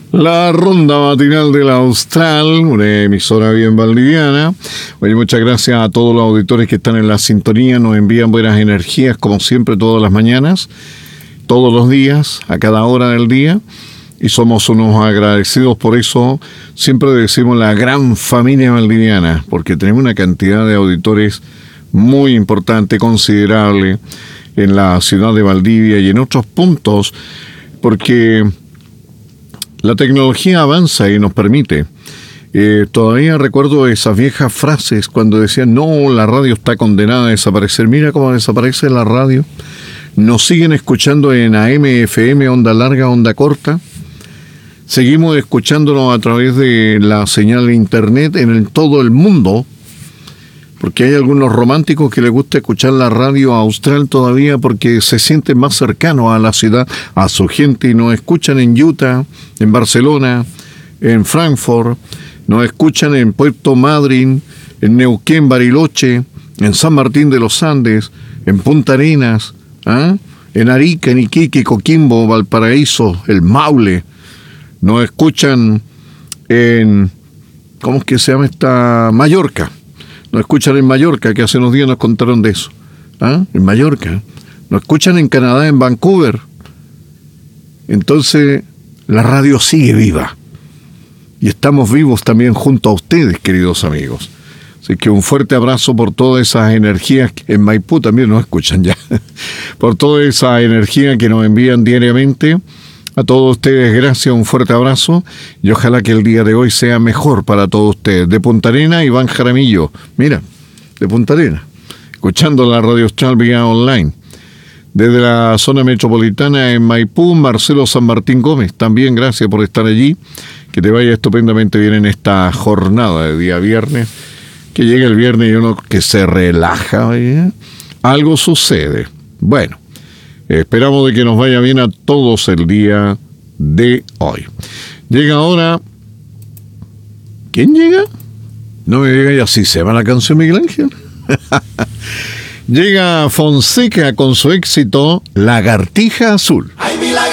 La ronda matinal del Austral, una emisora bien valdiviana. Oye, muchas gracias a todos los auditores que están en la sintonía, nos envían buenas energías como siempre todas las mañanas, todos los días, a cada hora del día, y somos unos agradecidos por eso. Siempre decimos la gran familia valdiviana, porque tenemos una cantidad de auditores muy importante, considerable en la ciudad de Valdivia y en otros puntos, porque la tecnología avanza y nos permite. Todavía recuerdo esas viejas frases cuando decían, no, la radio está condenada a desaparecer. Mira cómo desaparece la radio. Nos siguen escuchando en AM, FM, onda larga, onda corta. Seguimos escuchándonos a través de la señal de internet en todo el mundo, porque hay algunos románticos que les gusta escuchar la radio austral todavía porque se sienten más cercanos a la ciudad, a su gente, y nos escuchan en Utah, en Barcelona, en Frankfurt, nos escuchan en Puerto Madryn, en Neuquén, Bariloche, en San Martín de los Andes, en Punta Arenas, en Arica, en Iquique, Coquimbo, Valparaíso, el Maule. Nos escuchan en, ¿cómo es que se llama esta? Mallorca. Nos escuchan en Mallorca, que hace unos días nos contaron de eso. En Mallorca. Nos escuchan en Canadá, en Vancouver. Entonces, la radio sigue viva. Y estamos vivos también junto a ustedes, queridos amigos. Así que un fuerte abrazo por todas esas energías. En Maipú también nos escuchan ya. Por toda esa energía que nos envían diariamente. A todos ustedes, gracias, un fuerte abrazo y ojalá que el día de hoy sea mejor para todos ustedes. De Punta Arenas, Iván Jaramillo, mira, de Punta Arenas, escuchando la Radio Austral vía online. Desde la zona metropolitana en Maipú, Marcelo San Martín Gómez, también gracias por estar allí, que te vaya estupendamente bien en esta jornada de día viernes, que llegue el viernes y uno que se relaja, algo sucede. Bueno. Esperamos de que nos vaya bien a todos el día de hoy. Llega ahora... ¿Quién llega? No me diga, y así se llama la canción, Miguel Ángel. Llega Fonseca con su éxito Lagartija Azul.